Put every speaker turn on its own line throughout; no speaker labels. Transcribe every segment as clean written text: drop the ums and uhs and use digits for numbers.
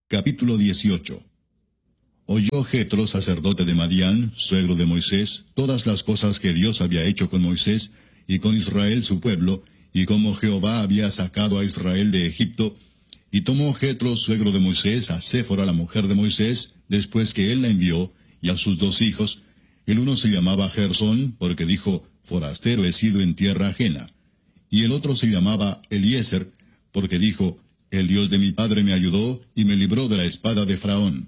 Capítulo 18. Oyó Jetro, sacerdote de Madián, suegro de Moisés, todas las cosas que Dios había hecho con Moisés y con Israel su pueblo, y cómo Jehová había sacado a Israel de Egipto. Y tomó Jetro, suegro de Moisés, a Séfora, la mujer de Moisés, después que él la envió, y a sus 2 hijos. El uno se llamaba Gersón, porque dijo, forastero he sido en tierra ajena. Y el otro se llamaba Eliezer, porque dijo, el Dios de mi padre me ayudó, y me libró de la espada de Faraón.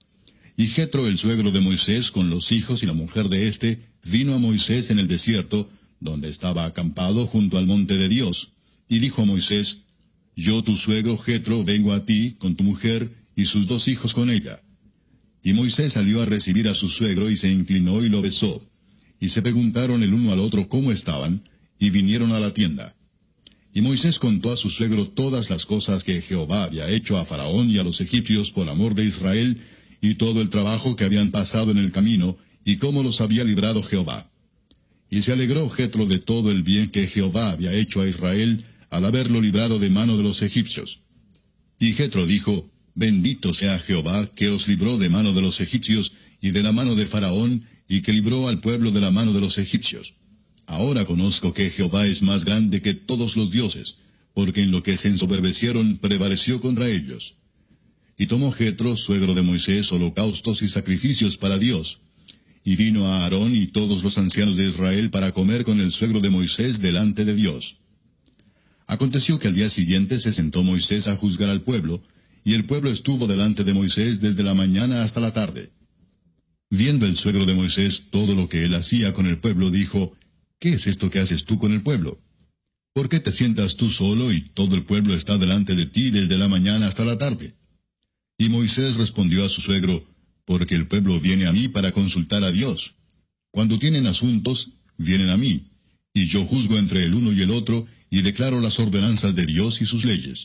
Y Jetro, el suegro de Moisés, con los hijos y la mujer de éste, vino a Moisés en el desierto, donde estaba acampado junto al monte de Dios. Y dijo a Moisés, yo tu suegro Jetro vengo a ti, con tu mujer, y sus 2 hijos con ella. Y Moisés salió a recibir a su suegro, y se inclinó y lo besó. Y se preguntaron el uno al otro cómo estaban, y vinieron a la tienda. Y Moisés contó a su suegro todas las cosas que Jehová había hecho a Faraón y a los egipcios por amor de Israel, y todo el trabajo que habían pasado en el camino, y cómo los había librado Jehová. Y se alegró Jetro de todo el bien que Jehová había hecho a Israel, al haberlo librado de mano de los egipcios. Y Jetro dijo, bendito sea Jehová, que os libró de mano de los egipcios, y de la mano de Faraón, y que libró al pueblo de la mano de los egipcios. Ahora conozco que Jehová es más grande que todos los dioses, porque en lo que se ensoberbecieron prevaleció contra ellos. Y tomó Jetro, suegro de Moisés, holocaustos y sacrificios para Dios. Y vino a Aarón y todos los ancianos de Israel para comer con el suegro de Moisés delante de Dios. Aconteció que al día siguiente se sentó Moisés a juzgar al pueblo, y el pueblo estuvo delante de Moisés desde la mañana hasta la tarde. Viendo el suegro de Moisés todo lo que él hacía con el pueblo, dijo, ¿qué es esto que haces tú con el pueblo? ¿Por qué te sientas tú solo y todo el pueblo está delante de ti desde la mañana hasta la tarde? Y Moisés respondió a su suegro, porque el pueblo viene a mí para consultar a Dios. Cuando tienen asuntos, vienen a mí, y yo juzgo entre el uno y el otro, y declaro las ordenanzas de Dios y sus leyes.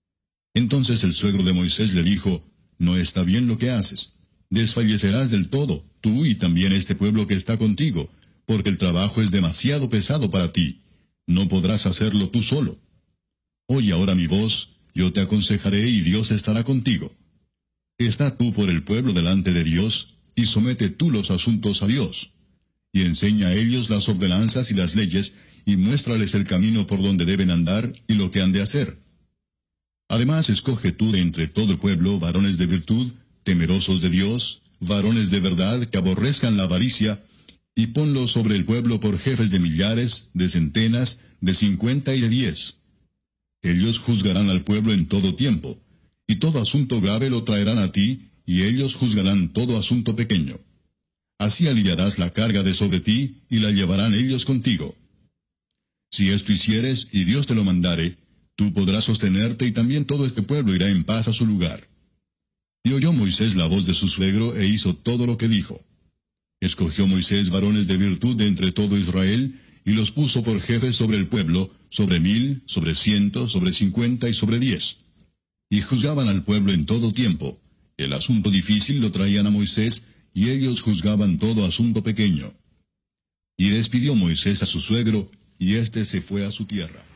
Entonces el suegro de Moisés le dijo, no está bien lo que haces. Desfallecerás del todo, tú y también este pueblo que está contigo, porque el trabajo es demasiado pesado para ti. No podrás hacerlo tú solo. Oye ahora mi voz, yo te aconsejaré y Dios estará contigo. Está tú por el pueblo delante de Dios, y somete tú los asuntos a Dios. Y enseña a ellos las ordenanzas y las leyes, y muéstrales el camino por donde deben andar y lo que han de hacer. Además escoge tú de entre todo el pueblo varones de virtud, temerosos de Dios, varones de verdad que aborrezcan la avaricia, y ponlos sobre el pueblo por jefes de millares, de centenas, de 50 y de 10. Ellos juzgarán al pueblo en todo tiempo, y todo asunto grave lo traerán a ti, y ellos juzgarán todo asunto pequeño. Así aliviarás la carga de sobre ti, y la llevarán ellos contigo. Si esto hicieres, y Dios te lo mandare, tú podrás sostenerte, y también todo este pueblo irá en paz a su lugar. Y oyó Moisés la voz de su suegro, e hizo todo lo que dijo. Escogió Moisés varones de virtud de entre todo Israel, y los puso por jefes sobre el pueblo, sobre 1000, sobre 100, sobre 50 y sobre 10. Y juzgaban al pueblo en todo tiempo. El asunto difícil lo traían a Moisés, y ellos juzgaban todo asunto pequeño. Y despidió Moisés a su suegro, y éste se fue a su tierra.